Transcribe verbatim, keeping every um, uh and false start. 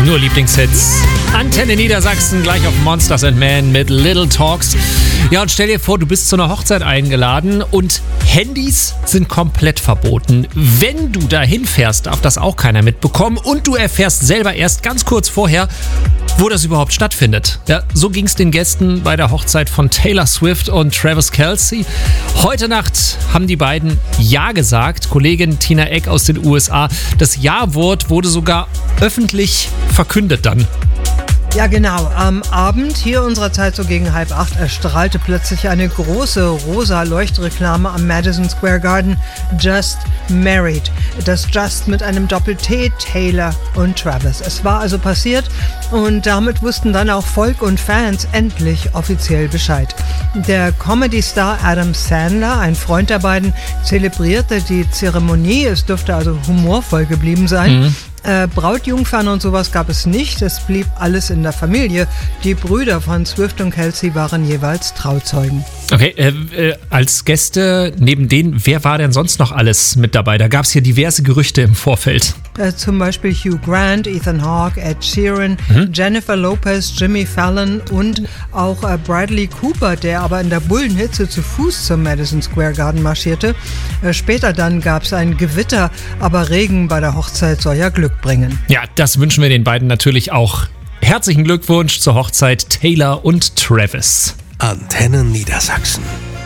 Nur Lieblingshits. Antenne Niedersachsen gleich auf Monsters and Men mit Little Talks. Ja, und stell dir vor, du bist zu einer Hochzeit eingeladen und Handys sind komplett verboten. Wenn du da hinfährst, darf das auch keiner mitbekommen und du erfährst selber erst ganz kurz vorher, wo das überhaupt stattfindet. Ja, so ging es den Gästen bei der Hochzeit von Taylor Swift und Travis Kelce. Heute Nacht haben die beiden Ja gesagt. Kollegin Tina Eck aus den U S A. Das Ja-Wort wurde sogar öffentlich verkündet dann. Ja, genau. Am Abend, hier unserer Zeit so gegen halb acht, erstrahlte plötzlich eine große rosa Leuchtreklame am Madison Square Garden. Just Married. Das Just mit einem Doppel-T, Taylor und Travis. Es war also passiert und damit wussten dann auch Volk und Fans endlich offiziell Bescheid. Der Comedy-Star Adam Sandler, ein Freund der beiden, zelebrierte die Zeremonie. Es dürfte also humorvoll geblieben sein. Mhm. Äh, Brautjungfern und sowas gab es nicht, es blieb alles in der Familie. Die Brüder von Swift und Kelce waren jeweils Trauzeugen. Okay, äh, äh, als Gäste neben denen, wer war denn sonst noch alles mit dabei? Da gab es hier diverse Gerüchte im Vorfeld. Äh, zum Beispiel Hugh Grant, Ethan Hawke, Ed Sheeran, mhm. Jennifer Lopez, Jimmy Fallon und auch äh, Bradley Cooper, der aber in der Bullenhitze zu Fuß zum Madison Square Garden marschierte. Äh, später dann gab es ein Gewitter, aber Regen bei der Hochzeit soll ja Glück bringen. Ja, das wünschen wir den beiden natürlich auch. Herzlichen Glückwunsch zur Hochzeit Taylor und Travis. Antenne Niedersachsen.